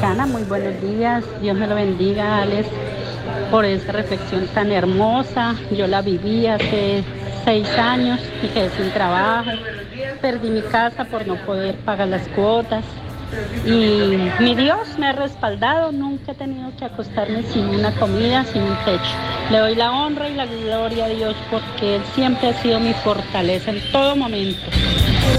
Diana, muy buenos días. Dios me lo bendiga, Alex, por esa reflexión tan hermosa. Yo la viví hace 6 años y quedé sin trabajo. Perdí mi casa por no poder pagar las cuotas. Y mi Dios me ha respaldado. Nunca he tenido que acostarme sin una comida, sin un techo. Le doy la honra y la gloria a Dios porque Él siempre ha sido mi fortaleza en todo momento.